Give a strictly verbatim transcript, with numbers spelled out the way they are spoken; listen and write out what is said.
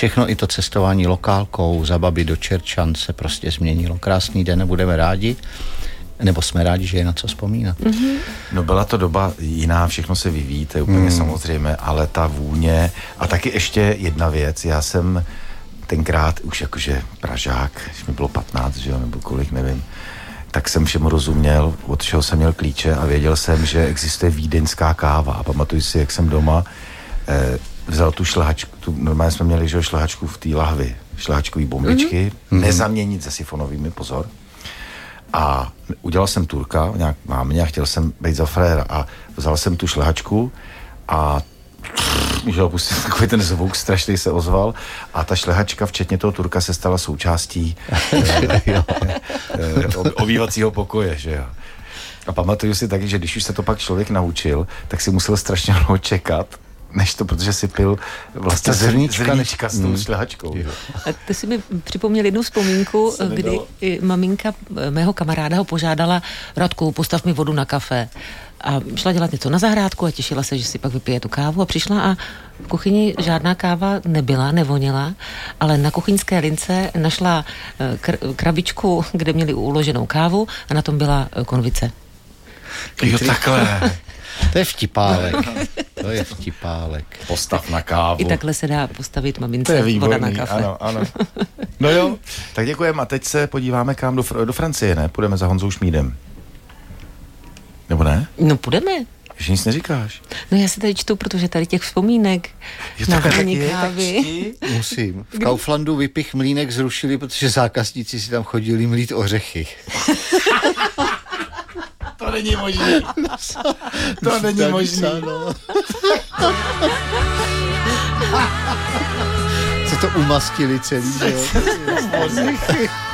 všechno, i to cestování lokálkou za babi do Čerčan se prostě změnilo. Krásný den, budeme rádi, nebo jsme rádi, že je na co vzpomínat. Mm-hmm. No byla to doba jiná, všechno se vyvíjí, to je úplně mm. samozřejmé, ale ta vůně a taky ještě jedna věc, já jsem tenkrát už jakože Pražák, když mi bylo patnáct, že jo, nebo kolik, nevím, tak jsem všemu rozuměl, od čeho jsem měl klíče a věděl jsem, že existuje vídeňská káva a pamatuju si, jak jsem doma eh, vzal tu šlehačku, tu, normálně jsme měli, že jo, šlehačku v té lahvi, šlehačkový bombičky, mm-hmm. nezaměnit se sifonovými, pozor. A udělal jsem Turka, nějak mámě a chtěl jsem být za fréra a vzal jsem tu šlehačku a že pustil takový ten zvuk strašný se ozval a ta šlehačka, včetně toho Turka, se stala součástí obývacího pokoje, že jo. A pamatuju si taky, že když už se to pak člověk naučil, tak si musel strašně dlouho čekat, než to, protože si pil vlastně zrníčka, zrníčka s tou mm. šlehačkou. A ty si mi připomněl jednu vzpomínku, kdy maminka mého kamaráda ho požádala: Radku, postav mi vodu na kafe. A šla dělat něco na zahrádku a těšila se, že si pak vypije tu kávu a přišla a v kuchyni žádná káva nebyla, nevonila, ale na kuchyňské lince našla kr- krabičku, kde měli uloženou kávu a na tom byla konvice. Jo, takhle. To je vtipálek. To je vtipálek. Postav na kávu. I takhle se dá postavit mamince voda na kafe. Ano, ano. No jo, tak děkujeme a teď se podíváme kam do, do Francie, ne? Půjdeme za Honzou Šmídem. Nebo ne? No půjdeme. Že nic neříkáš. No já se tady čtu, protože tady těch vzpomínek je na vaní kávy. Musím. V Kauflandu Vypich mlýnek zrušili, protože zákazníci si tam chodili mlít ořechy. To není možné. To není možné. Co to umastili celý, že jo?